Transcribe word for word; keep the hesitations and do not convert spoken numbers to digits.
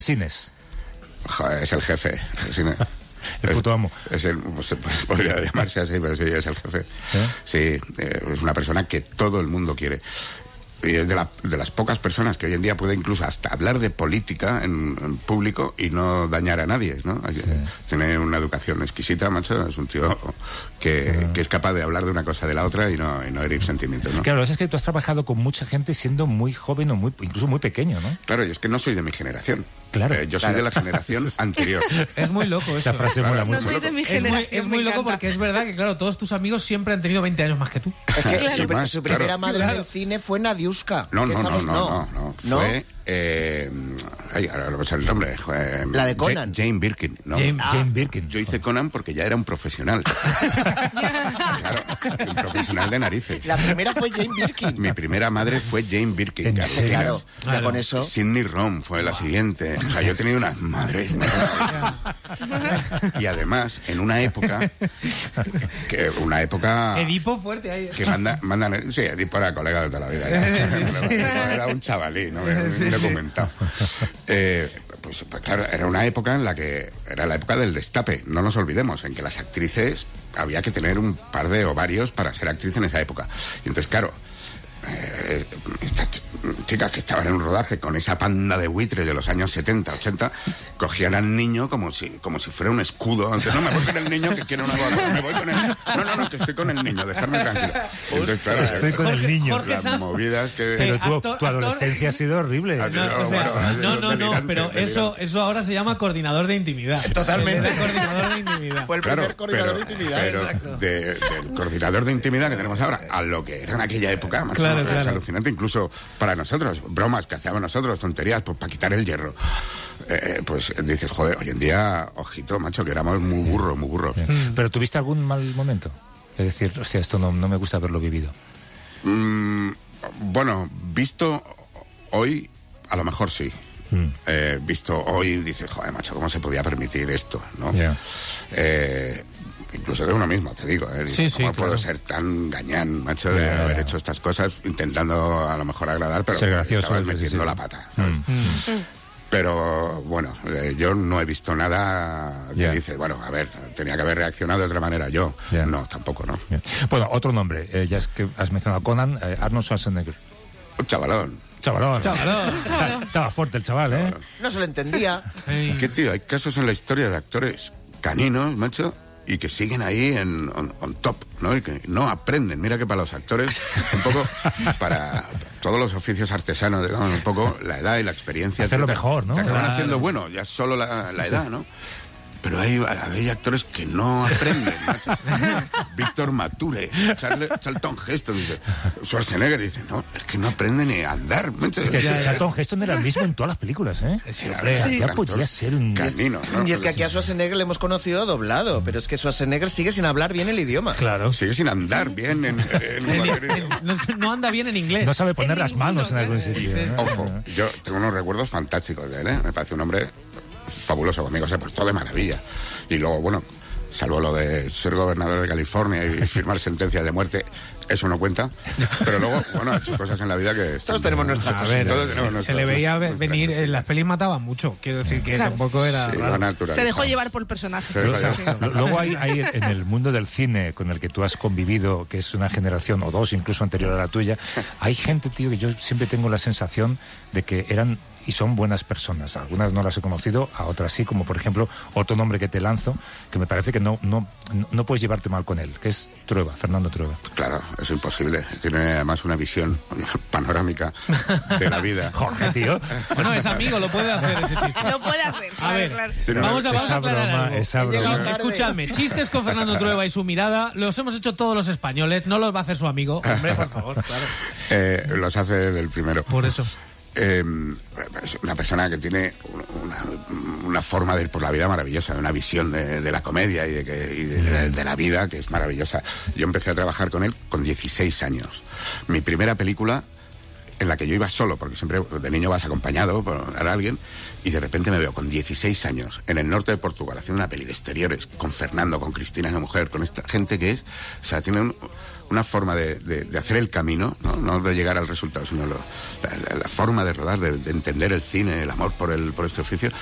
Cines. Joder, es el jefe. El cine. El puto amo. Es el, pues, podría llamarse así, pero sí, es el jefe. ¿Eh? Sí, eh, es una persona que todo el mundo quiere. Y es de, la, de las pocas personas que hoy en día puede incluso hasta hablar de política en, en público y no dañar a nadie, ¿no? Sí. Tiene una educación exquisita, macho. Es un tío que, uh-huh. que es capaz de hablar de una cosa de la otra y no, y no herir sentimientos, ¿no? Claro, es que tú has trabajado con mucha gente siendo muy joven o muy incluso muy pequeño, ¿no? Claro, y es que no soy de mi generación. Claro. Eh, yo claro. soy de la generación anterior. Es muy loco eso. Esa frase claro, mola no mucho. soy de mi es generación. muy, es muy loco porque es verdad que, claro, todos tus amigos siempre han tenido veinte años más que tú. Es que Claro. su, más, su primera claro. madre Claro. en el cine fue Nadiuska. No, no, no, Estamos- no, no, no, ¿No? Fue... Eh, ay, ahora no me sale el nombre. Eh, La de Conan. Jane, Jane Birkin. No. Jane, Ah. Jane Birkin. Yo hice Conan porque ya era un profesional. Claro, un profesional de narices. La primera fue Jane Birkin. Mi primera madre fue Jane Birkin. ¿En que serio? Claro, ya Claro. con eso. Sidney Rom fue la siguiente. O sea, yo he tenido unas madres. Y además, en una época, que una época Edipo fuerte ahí. que manda, mandan, sí, Edipo era colega de toda la vida. Ya. Era un chavalí, ¿no? Era un Sí, sí. documentado. Eh, pues, pues claro, era una época en la que era la época del destape. No nos olvidemos, en que las actrices había que tener un par de ovarios para ser actriz en esa época. Y entonces, claro, eh, estas ch- chicas que estaban en un rodaje con esa panda de buitres de los años setenta, ochenta, cogían al niño como si como si fuera un escudo. Antes, no, me voy con el niño que quiero una boda. Me voy con el... No, no, no, que estoy con el niño, dejarme tranquilo. Y entonces, claro, Estoy con el Jorge- niño. Jorge las Sanz- movidas que... Pero tu, actor- tu adolescencia ha sido horrible. Ah, No, No, o sea, bueno, ha sido no, no, no, delirante, pero delirante. eso, eso ahora se llama coordinador de intimidad. Totalmente. Era coordinador de intimidad. Fue el Claro, primer coordinador pero, de intimidad. pero exacto. de- del coordinador de intimidad que tenemos ahora a lo que era en aquella época, macho, Claro, es claro. alucinante, incluso para nosotros, bromas que hacíamos nosotros, tonterías, pues para quitar el hierro. Eh, pues dices, joder, hoy en día, ojito, macho, que éramos muy burros, muy burros. ¿Pero tuviste algún mal momento? Es decir, hostia, esto no, no me gusta haberlo vivido. Mm, bueno, visto hoy, a lo mejor sí. Mm. Eh, visto hoy, dices, joder, macho, ¿cómo se podía permitir esto? ¿No? Ya. Eh, incluso de uno mismo, te digo. ¿eh? Sí, sí, ¿Cómo puedo claro. ser tan gañán, macho, de Ya, haber ya. hecho estas cosas intentando a lo mejor agradar, pero Ser gracioso, estabas sí, sí, metiendo sí. la pata, ¿sabes? Mm. Pero bueno, eh, yo no he visto nada que Ya. dice, bueno, a ver, tenía que haber reaccionado de otra manera yo. Ya. No, tampoco, ¿no? Bien. Bueno, otro nombre, eh, ya es que has mencionado a Conan, eh, Arnold Schwarzenegger. Un chavalón. Chavalón. Chavalón. Está- Estaba fuerte el chaval, ¿eh? No se lo entendía. Ey. ¿Qué tío? Hay casos en la historia de actores caninos, macho, y que siguen ahí en on, on top, ¿no? Y que no aprenden. Mira que para los actores, un poco, para todos los oficios artesanos, digamos, un poco la edad y la experiencia. Hacerlo etcétera, mejor, ¿no? Te acaban Claro. haciendo bueno, ya solo la, la edad, ¿no? Pero hay, hay actores que no aprenden, macho. Víctor Mature, Charle- Charlton Heston, dice, Schwarzenegger dice, no, es que no aprende ni a andar, macho. O sea, Charlton Heston era el mismo en todas las películas, ¿eh? Sí, Hombre, sí. ya Actor podía ser un... canino, ¿no? Y es que aquí a Schwarzenegger le hemos conocido doblado, pero es que Schwarzenegger sigue sin hablar bien el idioma. Claro. Sigue sin andar bien en, en En- cualquier en- idioma. no, se- no anda bien en inglés. No sabe poner En las ninguno, manos en algún claro. sitio. Sí, ¿no? Ojo, yo tengo unos recuerdos fantásticos de él, ¿eh? Me parece un hombre fabuloso conmigo, se ha portado de maravilla. Y luego, bueno, salvo lo de ser gobernador de California y firmar sentencias de muerte, eso no cuenta. Pero luego, bueno, ha hecho cosas en la vida que... Todos tenemos nuestras A cosas. ver, Todos se, tenemos se nuestras- le veía ve- nuestras venir, cosas. en las pelis mataba mucho, quiero decir que Claro. tampoco era Sí, raro. lo natural. Se dejó llevar por el personaje. Sí, Pero, vaya. o sea, lo- luego hay, hay en el mundo del cine con el que tú has convivido, que es una generación o dos incluso anterior a la tuya, hay gente, tío, que yo siempre tengo la sensación de que eran y son buenas personas. Algunas no las he conocido, a otras sí, como por ejemplo otro nombre que te lanzo, que me parece que no, no, no puedes llevarte mal con él, que es Trueba, Fernando Trueba. Claro, es imposible. Tiene además una visión panorámica de la vida. Jorge, tío. Bueno, es amigo, lo puede hacer ese chiste. Lo puede hacer. A claro, ver, claro. Tiene vamos a, una- vamos a esa aclarar broma, algo. esa He llegado broma. tarde. Escuchadme, chistes con Fernando Trueba y su mirada los hemos hecho todos los españoles, no los va a hacer su amigo. Hombre, por favor, claro. Eh, los hace el primero. Por eso. Eh, es una persona que tiene una, una forma de ir por la vida maravillosa, una visión de, de la comedia y, de, que, y de, de la vida que es maravillosa. Yo empecé a trabajar con él con dieciséis años. Mi primera película en la que yo iba solo, porque siempre de niño vas acompañado por alguien, y de repente me veo con dieciséis años en el norte de Portugal haciendo una peli de exteriores con Fernando, con Cristina, esa mujer, con esta gente que es, o sea, tiene un, una forma de, de, de hacer el camino, ¿no? No de llegar al resultado, sino lo, la, la, la forma de rodar, de, de entender el cine, el amor por el por este oficio,